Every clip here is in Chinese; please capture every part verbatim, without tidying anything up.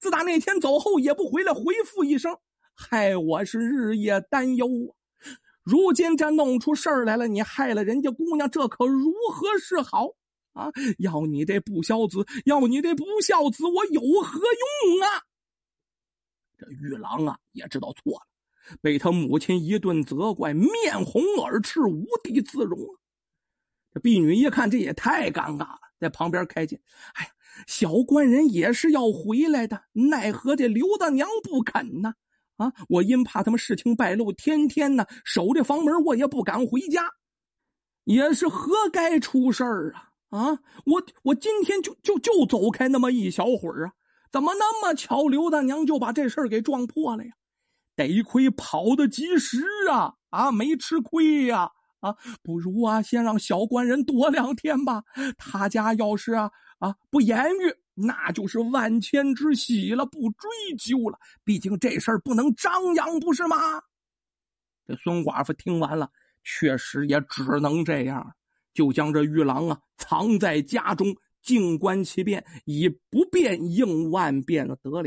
自打那天走后也不回来回复一声，害我是日夜担忧啊。如今这弄出事儿来了，你害了人家姑娘，这可如何是好啊？要你这不孝子，要你这不孝子，我有何用啊？这玉郎啊也知道错了，被他母亲一顿责怪，面红耳赤，无地自容啊。这婢女一看这也太尴尬了，在旁边开解，哎呀，小官人也是要回来的，奈何这刘大娘不肯呢？啊，我因怕他们事情败露，天天呢守着房门，我也不敢回家，也是何该出事儿啊？啊，我我今天就就就走开那么一小会儿啊，怎么那么巧，刘大娘就把这事儿给撞破了呀？得亏跑得及时啊，啊，没吃亏呀。啊，不如啊，先让小官人躲两天吧。他家要是啊啊不言语，那就是万千之喜了，不追究了。毕竟这事儿不能张扬，不是吗？这孙寡妇听完了，确实也只能这样，就将这玉郎啊藏在家中，静观其变，以不变应万变的得了。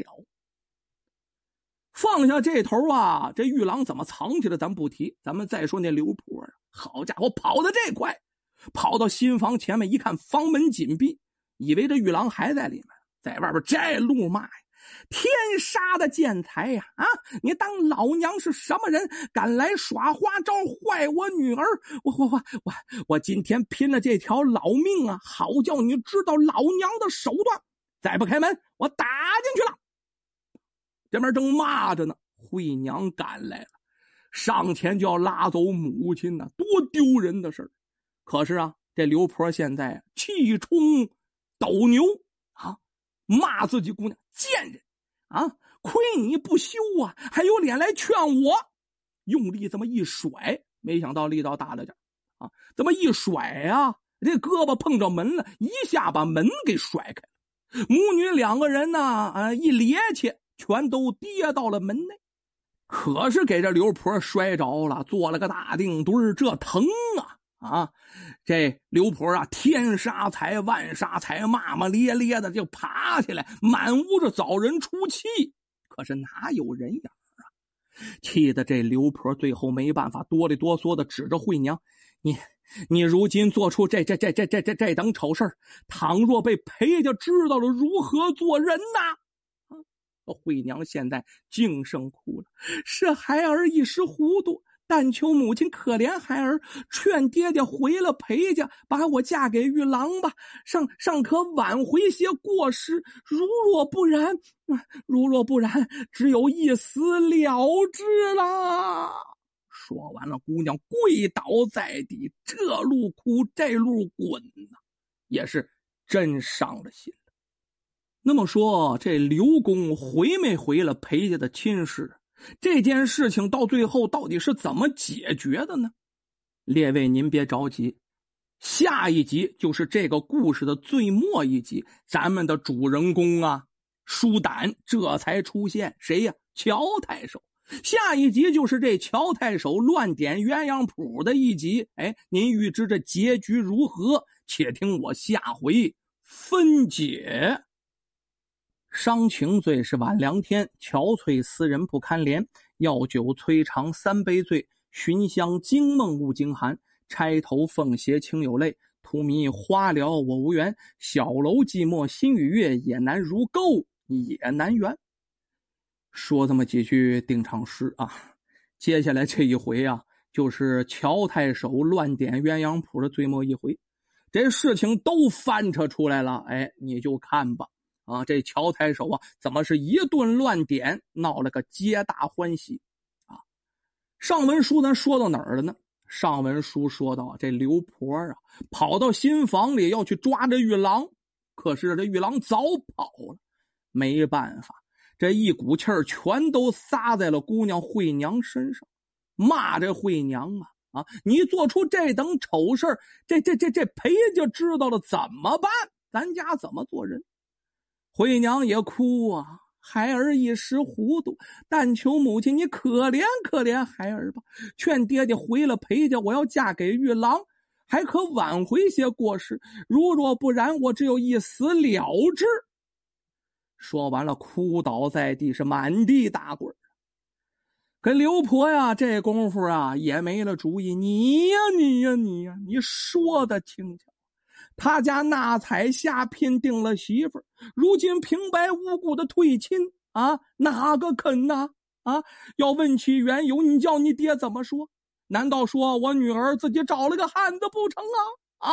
放下这头啊，这玉郎怎么藏起来咱不提，咱们再说那刘婆啊，好家伙，跑得这快，跑到新房前面一看，房门紧闭，以为这玉郎还在里面，在外边这路骂呀，天杀的贱财呀！啊，你当老娘是什么人，敢来耍花招坏我女儿？我我我我我今天拼了这条老命啊，好叫你知道老娘的手段！再不开门，我打进去了。这边正骂着呢，惠娘赶来了，上前就要拉走母亲呢，多丢人的事儿。可是啊，这刘婆现在气冲斗牛啊，骂自己姑娘贱人啊，亏你不羞啊，还有脸来劝我。用力这么一甩，没想到力道大了点啊，这么一甩啊，这胳膊碰着门了，一下把门给甩开了。母女两个人呢啊，一趔趄，全都跌到了门内，可是给这刘婆摔着了，做了个大腚墩，这疼啊！啊，这刘婆啊，天杀财万杀财，骂骂咧咧的就爬起来，满屋子找人出气，可是哪有人影啊？气得这刘婆最后没办法，哆里哆嗦的指着惠娘：“你你如今做出这这这这这这这等丑事，倘若被裴家知道了，如何做人呐？”惠娘现在净声哭了，是孩儿一时糊涂，但求母亲可怜孩儿，劝爹爹回了裴家，把我嫁给玉郎吧，尚尚可挽回些过失。如若不然，如若不然，只有一死了之了。说完了，姑娘跪倒在地，这路哭这路滚呐，也是真伤了心。那么说，这刘公回没回了裴家的亲事？这件事情到最后到底是怎么解决的呢？列位您别着急，下一集就是这个故事的最末一集，咱们的主人公啊，舒胆这才出现。谁呀？乔太守。下一集就是这乔太守乱点鸳鸯谱的一集。哎，您预知这结局如何？且听我下回分解。伤情罪是晚凉天，憔悴思人不堪怜。药酒摧肠三杯醉，寻香惊梦误惊寒。钗头凤斜情有泪，荼蘼花了我无缘。小楼寂寞心与月，也难如钩也难圆。说这么几句定场诗啊，接下来这一回啊，就是乔太守乱点鸳鸯谱的最末一回。这事情都翻扯出来了，哎，你就看吧。啊，这乔太守啊，怎么是一顿乱点，闹了个皆大欢喜啊！上文书咱说到哪儿了呢？上文书说到这刘婆啊，跑到新房里要去抓这玉郎，可是这玉郎早跑了，没办法，这一股气儿全都撒在了姑娘惠娘身上，骂这惠娘啊啊！你做出这等丑事，这这这这裴家知道了怎么办？咱家怎么做人？惠娘也哭啊，孩儿一时糊涂，但求母亲你可怜可怜孩儿吧，劝爹爹回了裴家，我要嫁给玉郎，还可挽回些过失，如若不然，我只有一死了之。 说完了，哭倒在地，是满地打滚。可刘婆呀，这功夫啊也没了主意。你呀，你呀，你呀，你说的轻巧。他家纳采下聘定了媳妇儿，如今平白无故的退亲啊，哪个肯呐？啊，要问起缘由，你叫你爹怎么说？难道说我女儿自己找了个汉子不成啊？啊！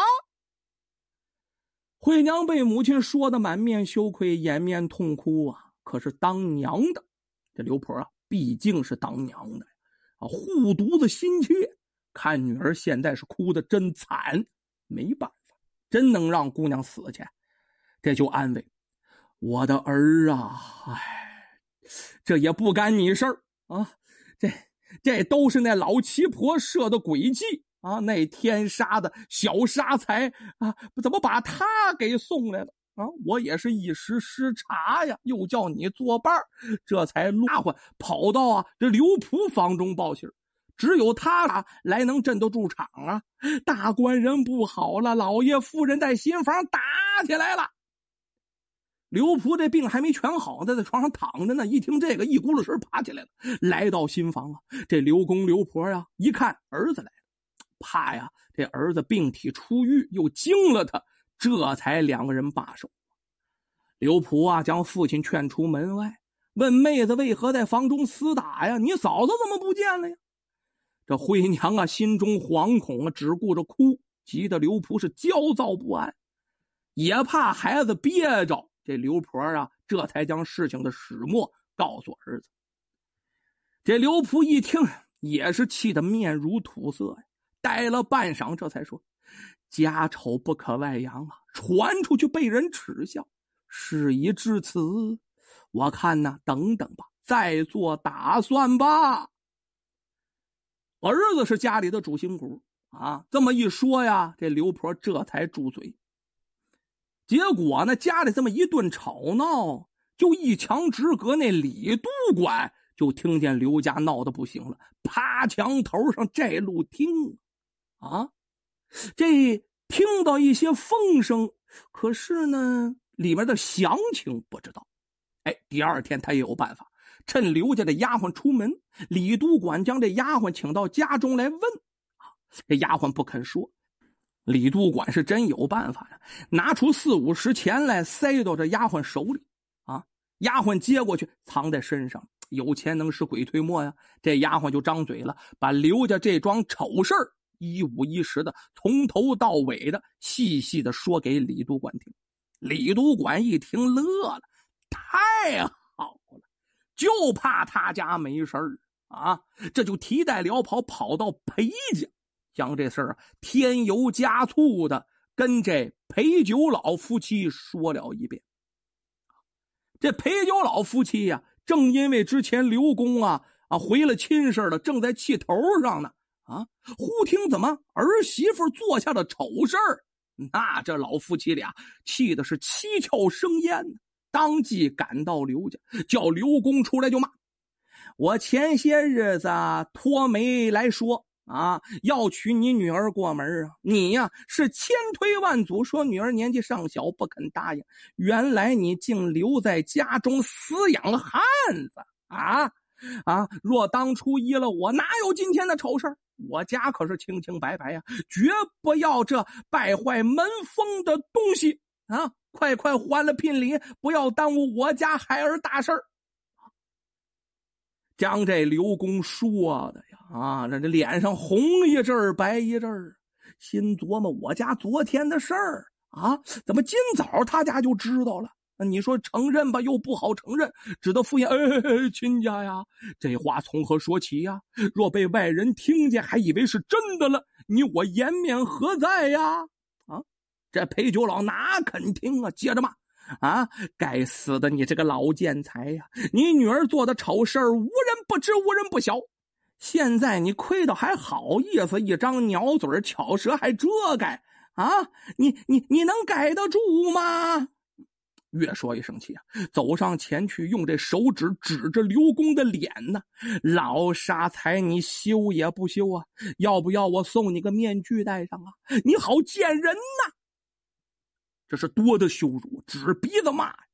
惠娘被母亲说的满面羞愧，掩面痛哭啊。可是当娘的这刘婆啊，毕竟是当娘的啊，护犊子心切，看女儿现在是哭得真惨，没办法，真能让姑娘死去。这就安慰我的儿啊，哎，这也不干你事儿啊，这这都是那老七婆设的诡计啊！那天杀的小杀财啊，怎么把他给送来了啊？我也是一时失察呀，又叫你作伴，这才拉回跑到啊这刘璞房中报信。只有他啊来能镇得住场啊！大官人不好了，老爷夫人在新房打起来了。刘璞这病还没全好，在在床上躺着呢。一听这个，一咕噜神爬起来了，来到新房了。这刘公刘婆呀，一看儿子来了，怕呀这儿子病体初愈，又惊了他，这才两个人罢手。刘璞啊，将父亲劝出门外，问妹子为何在房中厮打呀？你嫂子怎么不见了呀？这惠娘啊，心中惶恐啊，只顾着哭，急得刘璞是焦躁不安，也怕孩子憋着。这刘婆啊，这才将事情的始末告诉儿子。这刘璞一听，也是气得面如土色呀，呆了半晌，这才说：“家丑不可外扬啊，传出去被人耻笑。事已至此，我看呢，等等吧，再做打算吧。”儿子是家里的主心骨啊，这么一说呀，这刘婆这才住嘴。结果呢，家里这么一顿吵闹，就一墙之隔，那李督管就听见刘家闹得不行了，趴墙头上这路听啊，这听到一些风声，可是呢，里面的详情不知道。哎，第二天他也有办法，趁刘家的丫鬟出门，李督管将这丫鬟请到家中来问啊，这丫鬟不肯说。李督管是真有办法呀，拿出四五十钱来塞到这丫鬟手里啊，丫鬟接过去藏在身上，有钱能使鬼推磨呀。这丫鬟就张嘴了，把刘家这桩丑事儿一五一十的从头到尾的细细的说给李督管听。李督管一听乐了，太好了，就怕他家没事儿啊，这就提带撩袍跑到裴家，将这事儿添油加醋的跟这裴九老夫妻说了一遍。这裴九老夫妻呀、啊，正因为之前刘公啊啊回了亲事了，正在气头上呢啊，忽听怎么儿媳妇做下了丑事儿，那这老夫妻俩气的是七窍生烟，当即赶到刘家，叫刘公出来就骂：“我前些日子托媒来说。”啊，要娶你女儿过门啊！你呀是千推万阻，说女儿年纪尚小不肯答应。原来你竟留在家中饲养汉子啊！啊！若当初依了我，哪有今天的丑事？我家可是清清白白呀，绝不要这败坏门风的东西啊！快快还了聘礼，不要耽误我家孩儿大事儿。将这刘公说的呀，啊，这脸上红一阵儿白一阵儿，心琢磨我家昨天的事儿啊，怎么今早他家就知道了？你说承认吧，又不好承认，只得敷衍：“哎，亲家呀，这话从何说起呀？若被外人听见，还以为是真的了，你我颜面何在呀？”啊，这裴九老哪肯听啊，接着骂。啊！该死的，你这个老贱财呀！你女儿做的丑事儿，无人不知，无人不晓。现在你亏得还好意思，一张鸟嘴巧舌还遮盖啊！你你你能改得住吗？越说越生气啊！走上前去，用这手指指着刘公的脸呢。老杀财，你羞也不羞啊？要不要我送你个面具戴上啊？你好见人呐！这是多的羞辱，指鼻子骂呀！